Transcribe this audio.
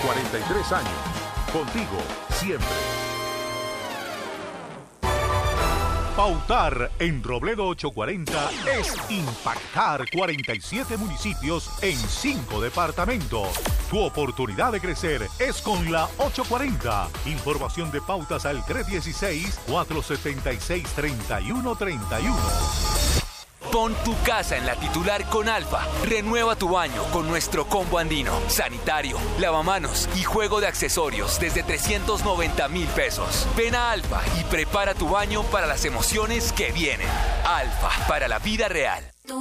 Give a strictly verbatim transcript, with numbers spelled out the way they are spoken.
cuarenta y tres años. Contigo, siempre. Pautar en Robledo ochocientos cuarenta es impactar cuarenta y siete municipios en cinco departamentos. Tu oportunidad de crecer es con la ochocientos cuarenta. Información de pautas al tres uno seis, cuatro siete seis, tres uno tres uno. Pon tu casa en la titular con Alfa. Renueva tu baño con nuestro combo andino, sanitario, lavamanos y juego de accesorios desde trescientos noventa mil pesos. Ven a Alfa y prepara tu baño para las emociones que vienen. Alfa, para la vida real.